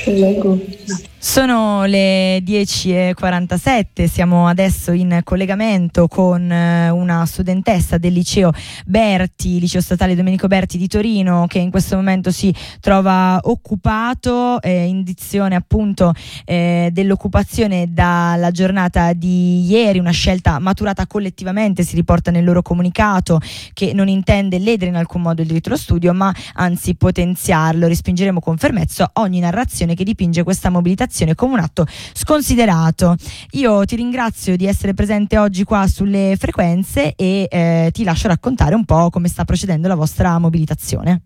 Leggo. Sono le 10:47, siamo adesso in collegamento con una studentessa del liceo Berti, liceo statale Domenico Berti di Torino, che in questo momento si trova occupato, indizione appunto dell'occupazione dalla giornata di ieri, una scelta maturata collettivamente, si riporta nel loro comunicato, che non intende ledere in alcun modo il diritto allo studio, ma anzi potenziarlo. Respingeremo con fermezza ogni narrazione che dipinge questa mobilitazione come un atto sconsiderato. Io ti ringrazio di essere presente oggi qua sulle frequenze e ti lascio raccontare un po' come sta procedendo la vostra mobilitazione.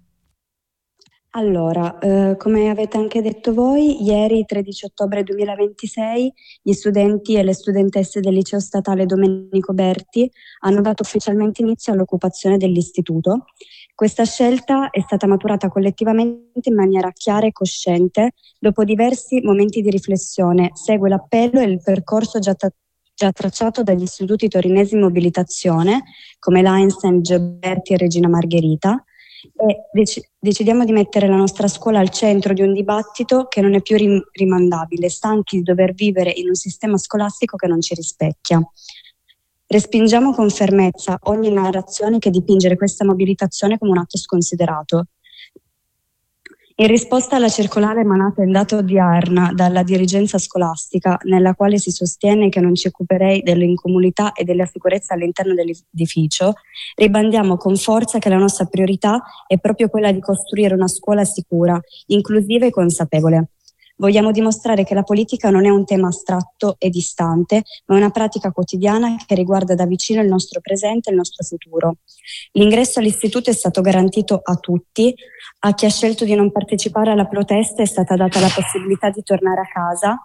Allora, come avete anche detto voi, ieri 13 ottobre 2026 gli studenti e le studentesse del liceo statale Domenico Berti hanno dato ufficialmente inizio all'occupazione dell'istituto. Questa scelta è stata maturata collettivamente in maniera chiara e cosciente. Dopo diversi momenti di riflessione segue l'appello e il percorso già tracciato dagli istituti torinesi in mobilitazione, come l'Einstein, Gioberti e Regina Margherita, e decidiamo di mettere la nostra scuola al centro di un dibattito che non è più rimandabile, stanchi di dover vivere in un sistema scolastico che non ci rispecchia. Respingiamo con fermezza ogni narrazione che dipinge questa mobilitazione come un atto sconsiderato. In risposta alla circolare emanata in data odierna dalla dirigenza scolastica, nella quale si sostiene che non ci occuperei dell'incolumità e della sicurezza all'interno dell'edificio, ribandiamo con forza che la nostra priorità è proprio quella di costruire una scuola sicura, inclusiva e consapevole. Vogliamo dimostrare che la politica non è un tema astratto e distante, ma una pratica quotidiana che riguarda da vicino il nostro presente e il nostro futuro. L'ingresso all'istituto è stato garantito a tutti. A chi ha scelto di non partecipare alla protesta è stata data la possibilità di tornare a casa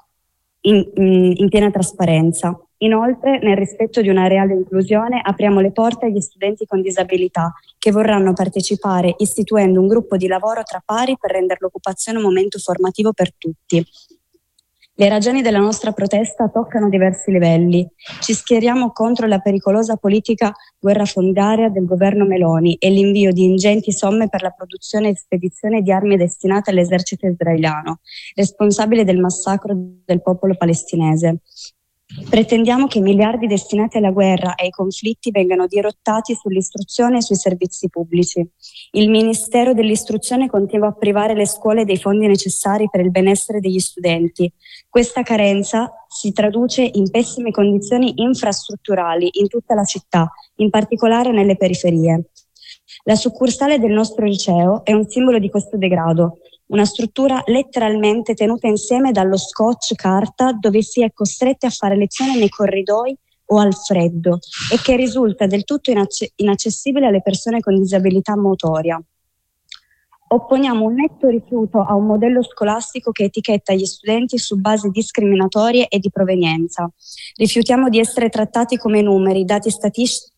in piena trasparenza. Inoltre, nel rispetto di una reale inclusione, apriamo le porte agli studenti con disabilità che vorranno partecipare istituendo un gruppo di lavoro tra pari per rendere l'occupazione un momento formativo per tutti. Le ragioni della nostra protesta toccano diversi livelli. Ci schieriamo contro la pericolosa politica guerrafondaria del governo Meloni e l'invio di ingenti somme per la produzione e spedizione di armi destinate all'esercito israeliano, responsabile del massacro del popolo palestinese. Pretendiamo che i miliardi destinati alla guerra e ai conflitti vengano dirottati sull'istruzione e sui servizi pubblici. Il Ministero dell'Istruzione continua a privare le scuole dei fondi necessari per il benessere degli studenti. Questa carenza si traduce in pessime condizioni infrastrutturali in tutta la città, in particolare nelle periferie. La succursale del nostro liceo è un simbolo di questo degrado, una struttura letteralmente tenuta insieme dallo scotch carta, dove si è costretti a fare lezione nei corridoi o al freddo e che risulta del tutto inaccessibile alle persone con disabilità motoria. Opponiamo un netto rifiuto a un modello scolastico che etichetta gli studenti su basi discriminatorie e di provenienza. Rifiutiamo di essere trattati come numeri, dati statistici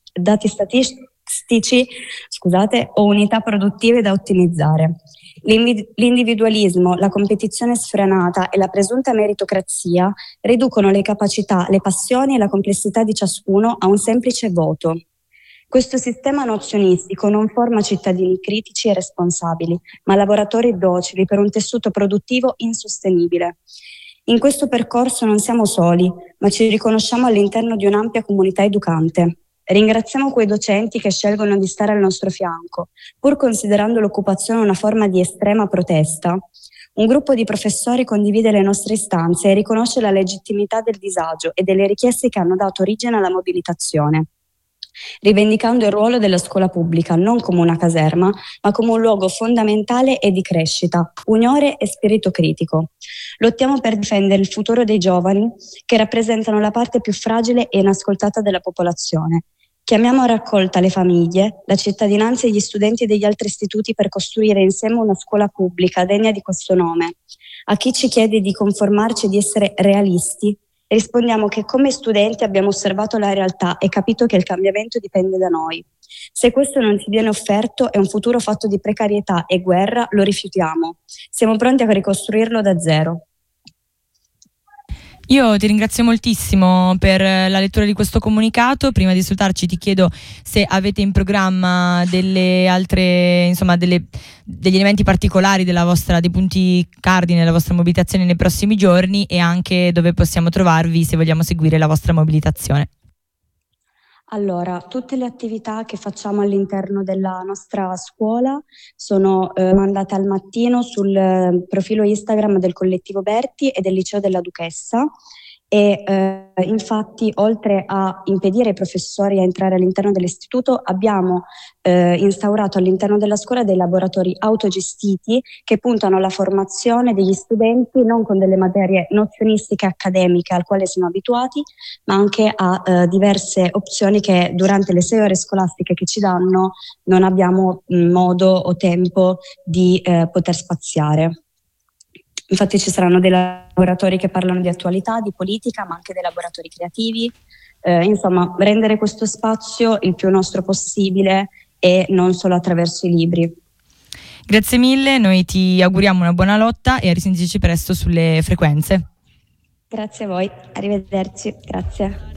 o unità produttive da ottimizzare. L'individualismo, la competizione sfrenata e la presunta meritocrazia riducono le capacità, le passioni e la complessità di ciascuno a un semplice voto. Questo sistema nozionistico non forma cittadini critici e responsabili, ma lavoratori docili per un tessuto produttivo insostenibile. In questo percorso non siamo soli, ma ci riconosciamo all'interno di un'ampia comunità educante. Ringraziamo quei docenti che scelgono di stare al nostro fianco, pur considerando l'occupazione una forma di estrema protesta. Un gruppo di professori condivide le nostre istanze e riconosce la legittimità del disagio e delle richieste che hanno dato origine alla mobilitazione, rivendicando il ruolo della scuola pubblica non come una caserma, ma come un luogo fondamentale e di crescita, unione e spirito critico. Lottiamo per difendere il futuro dei giovani che rappresentano la parte più fragile e inascoltata della popolazione. Chiamiamo a raccolta le famiglie, la cittadinanza e gli studenti degli altri istituti per costruire insieme una scuola pubblica degna di questo nome. A chi ci chiede di conformarci e di essere realisti, rispondiamo che come studenti abbiamo osservato la realtà e capito che il cambiamento dipende da noi. Se questo non ci viene offerto e un futuro fatto di precarietà e guerra, lo rifiutiamo. Siamo pronti a ricostruirlo da zero. Io ti ringrazio moltissimo per la lettura di questo comunicato. Prima di salutarci ti chiedo se avete in programma delle altre, insomma, degli elementi particolari dei punti cardine della vostra mobilitazione nei prossimi giorni, e anche dove possiamo trovarvi se vogliamo seguire la vostra mobilitazione. Allora, tutte le attività che facciamo all'interno della nostra scuola sono mandate al mattino sul profilo Instagram del Collettivo Berti e del Liceo della Duchessa, e infatti, oltre a impedire ai professori a entrare all'interno dell'istituto, abbiamo instaurato all'interno della scuola dei laboratori autogestiti che puntano alla formazione degli studenti non con delle materie nozionistiche accademiche al quale siamo abituati, ma anche a diverse opzioni che durante le 6 ore scolastiche che ci danno non abbiamo modo o tempo di poter spaziare. Infatti ci saranno dei laboratori che parlano di attualità, di politica, ma anche dei laboratori creativi. Insomma, rendere questo spazio il più nostro possibile e non solo attraverso i libri. Grazie mille, noi ti auguriamo una buona lotta e a risentirci presto sulle frequenze. Grazie a voi, arrivederci, grazie.